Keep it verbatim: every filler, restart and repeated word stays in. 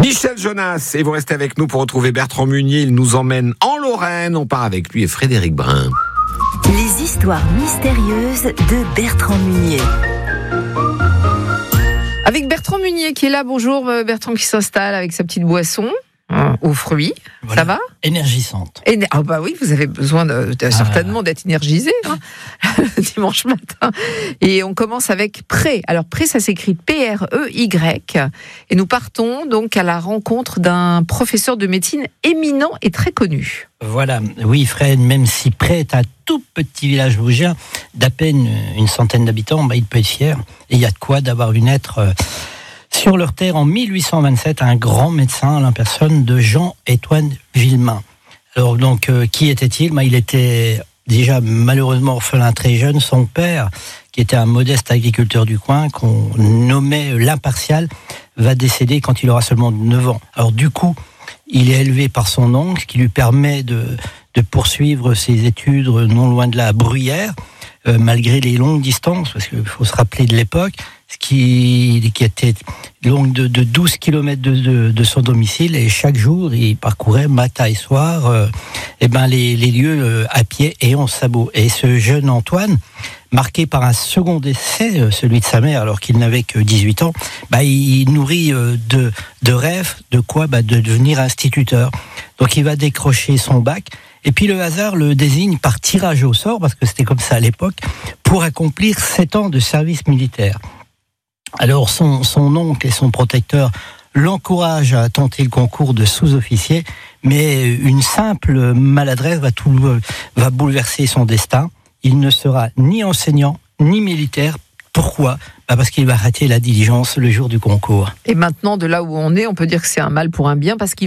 Michel Jonas, et vous restez avec nous pour retrouver Bertrand Munier. Il nous emmène en Lorraine. On part avec lui et Frédéric Brun. Les histoires mystérieuses de Bertrand Munier. Avec Bertrand Munier qui est là. Bonjour Bertrand, qui s'installe avec sa petite boisson euh, aux fruits. Voilà. Ça va ? Énergisante. Éner- ah bah oui, vous avez besoin de, de, certainement d'être énergisé hein, dimanche matin. Et on commence avec Pré. Alors Pré, ça s'écrit P R E Y. Et nous partons donc à la rencontre d'un professeur de médecine éminent et très connu. Voilà, oui Fred, même si Pré est un tout petit village vosgien d'à peine une centaine d'habitants, bah, il peut être fier. Et il y a de quoi d'avoir vu naître euh, sur leur terre en mille huit cent vingt-sept un grand médecin, la personne de Jean-Étoine Villemain. Alors donc, euh, qui était-il ? bah, Il était déjà malheureusement orphelin très jeune. Son père, qui était un modeste agriculteur du coin, qu'on nommait l'impartial, va décéder quand il aura seulement neuf ans. Alors du coup, il est élevé par son oncle, qui lui permet de, de poursuivre ses études non loin de là, à Bruyères, euh, malgré les longues distances, parce qu'il faut se rappeler de l'époque, ce qui, qui était longue de, de douze kilomètres de, de, de son domicile, et chaque jour, il parcourait matin et soir euh, et ben les, les lieux euh, à pied et en sabot. Et ce jeune Antoine, marqué par un second décès, euh, celui de sa mère, alors qu'il n'avait que dix-huit ans, bah, il nourrit euh, de, de rêves, de quoi bah, de devenir instituteur. Donc il va décrocher son bac, et puis le hasard le désigne par tirage au sort, parce que c'était comme ça à l'époque, pour accomplir sept ans de service militaire. Alors son, son oncle et son protecteur l'encouragent à tenter le concours de sous-officier, mais une simple maladresse va, tout, va bouleverser son destin. Il ne sera ni enseignant, ni militaire. Pourquoi ? bah Parce qu'il va rater la diligence le jour du concours. Et maintenant, de là où on est, on peut dire que c'est un mal pour un bien, parce qu'il